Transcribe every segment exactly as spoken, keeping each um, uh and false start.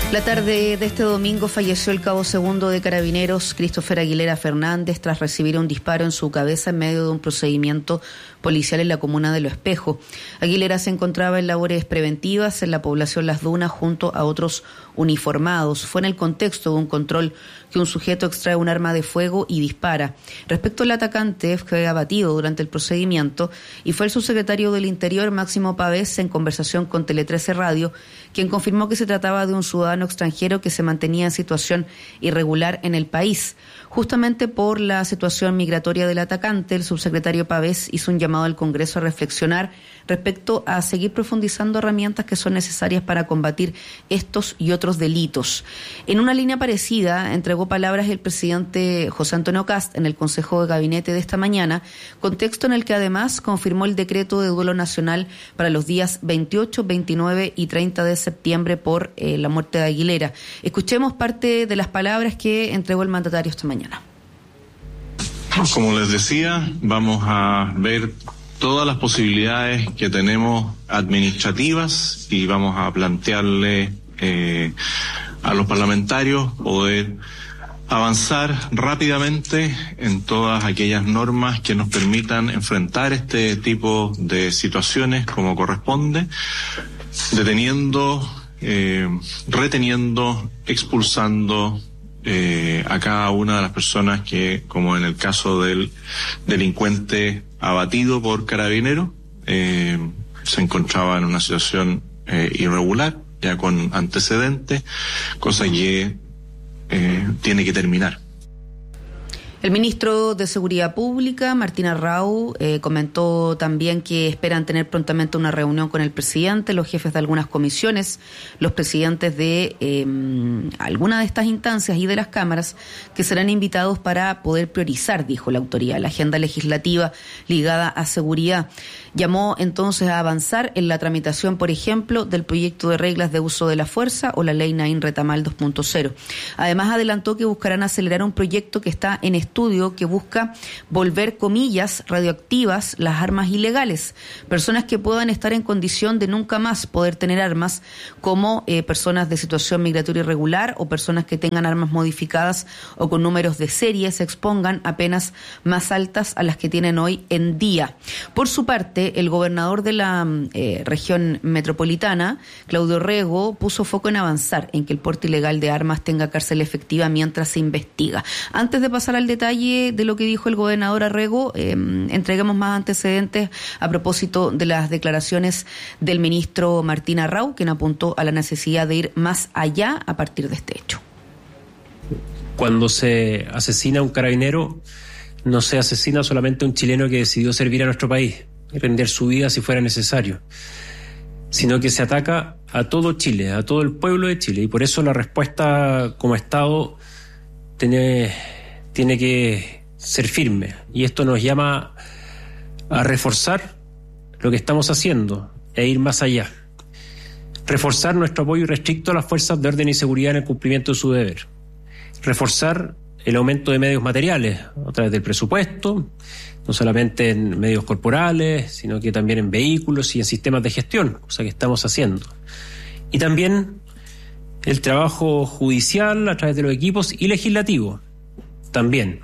La tarde de este domingo falleció el cabo segundo de Carabineros, Christopher Aguilera Fernández, tras recibir un disparo en su cabeza en medio de un procedimiento policial en la comuna de Lo Espejo. Aguilera se encontraba en labores preventivas en la población Las Dunas junto a otros uniformados. Fue en el contexto de un control que un sujeto extrae un arma de fuego y dispara. Respecto al atacante, fue abatido durante el procedimiento y fue el subsecretario del Interior, Máximo Pavés, en conversación con Tele trece Radio, quien confirmó que se trataba de un ciudadano extranjero que se mantenía en situación irregular en el país. Justamente por la situación migratoria del atacante, el subsecretario Pavés hizo un llamado al Congreso a reflexionar respecto a seguir profundizando herramientas que son necesarias para combatir estos y otros delitos. En una línea parecida, entregó palabras el presidente José Antonio Kast en el Consejo de Gabinete de esta mañana, contexto en el que además confirmó el decreto de duelo nacional para los días veintiocho, veintinueve y treinta de septiembre por eh, la muerte de Aguilera. Escuchemos parte de las palabras que entregó el mandatario esta mañana. Como les decía, vamos a ver todas las posibilidades que tenemos administrativas y vamos a plantearle eh, a los parlamentarios poder avanzar rápidamente en todas aquellas normas que nos permitan enfrentar este tipo de situaciones como corresponde, deteniendo, eh, reteniendo, expulsando Eh, a cada una de las personas que, como en el caso del delincuente abatido por Carabineros, eh, se encontraba en una situación eh, irregular, ya con antecedentes, cosa que eh, tiene que terminar. El ministro de Seguridad Pública, Martín Arrau, eh, comentó también que esperan tener prontamente una reunión con el presidente, los jefes de algunas comisiones, los presidentes de eh, alguna de estas instancias y de las cámaras que serán invitados para poder priorizar, dijo la autoridad, la agenda legislativa ligada a seguridad. Llamó entonces a avanzar en la tramitación, por ejemplo, del proyecto de reglas de uso de la fuerza o la ley Naín Retamal dos punto cero. Además, adelantó que buscarán acelerar un proyecto que está en estudio que busca volver, comillas, radioactivas las armas ilegales. Personas que puedan estar en condición de nunca más poder tener armas, como eh, personas de situación migratoria irregular o personas que tengan armas modificadas o con números de serie, se expongan a penas más altas a las que tienen hoy en día. Por su parte, el gobernador de la eh, región metropolitana, Claudio Rego, puso foco en avanzar en que el porte ilegal de armas tenga cárcel efectiva mientras se investiga. Antes de pasar al detalle de lo que dijo el gobernador Arrego, eh, entreguemos más antecedentes a propósito de las declaraciones del ministro Martín Arrau, quien apuntó a la necesidad de ir más allá a partir de este hecho. Cuando se asesina a un carabinero, no se asesina solamente a un chileno que decidió servir a nuestro país y rendir su vida si fuera necesario, sino que se ataca a todo Chile, a todo el pueblo de Chile, y por eso la respuesta como Estado tiene, tiene que ser firme, y esto nos llama a reforzar lo que estamos haciendo e ir más allá. Reforzar nuestro apoyo irrestricto a las fuerzas de orden y seguridad en el cumplimiento de su deber. Reforzar el aumento de medios materiales a través del presupuesto, no solamente en medios corporales, sino que también en vehículos y en sistemas de gestión, cosa que estamos haciendo. Y también el trabajo judicial a través de los equipos y legislativo, también.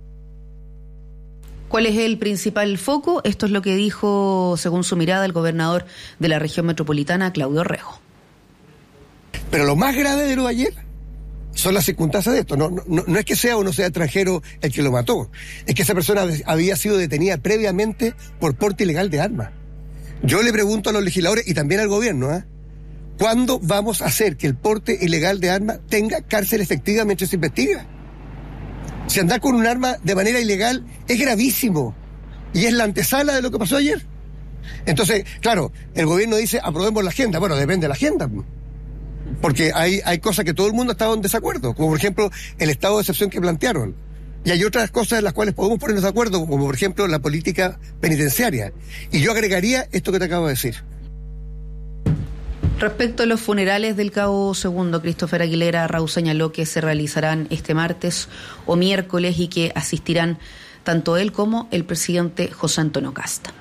¿Cuál es el principal foco? Esto es lo que dijo, según su mirada, el gobernador de la región metropolitana, Claudio Rego. Pero lo más grave de lo de ayer son las circunstancias de esto. No, no, no es que sea o no sea extranjero el que lo mató, es que esa persona había sido detenida previamente por porte ilegal de armas. Yo le pregunto a los legisladores y también al gobierno, ¿eh? ¿Cuándo vamos a hacer que el porte ilegal de armas tenga cárcel efectiva mientras se investiga? Si andar con un arma de manera ilegal es gravísimo y es la antesala de lo que pasó ayer. Entonces, claro, el gobierno dice aprobemos la agenda. Bueno, depende de la agenda, porque hay, hay cosas que todo el mundo ha estado en desacuerdo, como por ejemplo el estado de excepción que plantearon. Y hay otras cosas en las cuales podemos ponernos de acuerdo, como por ejemplo la política penitenciaria. Y yo agregaría esto que te acabo de decir. Respecto a los funerales del cabo segundo, Christopher Aguilera Arrau señaló que se realizarán este martes o miércoles y que asistirán tanto él como el presidente José Antonio Kast.